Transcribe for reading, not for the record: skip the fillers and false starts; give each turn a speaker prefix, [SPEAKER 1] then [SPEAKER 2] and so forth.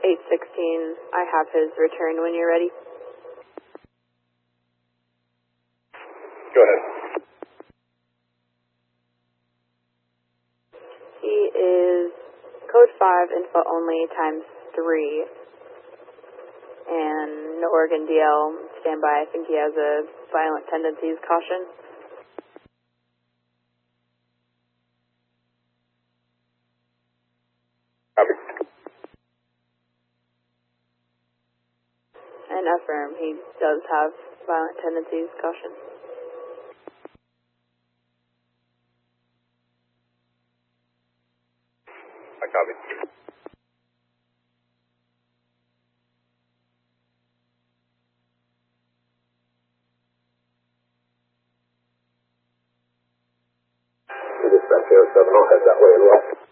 [SPEAKER 1] 816, I have his return when you're ready.
[SPEAKER 2] Go ahead.
[SPEAKER 1] He is code 5, info only, times 3, and no Oregon DL, standby. I think he has a violent tendencies caution.
[SPEAKER 2] Copy.
[SPEAKER 1] And affirm, he does have violent tendencies caution.
[SPEAKER 2] I copy. Dispatch 07, I'll head that way as well.